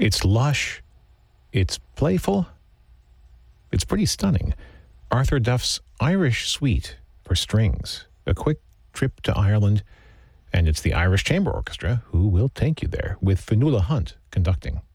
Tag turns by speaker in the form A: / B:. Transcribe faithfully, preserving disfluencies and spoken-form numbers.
A: It's lush. It's playful. It's pretty stunning. Arthur Duff's Irish Suite for strings. A quick trip to Ireland, and it's the Irish Chamber Orchestra who will take you there, with Fionnuala Hunt conducting.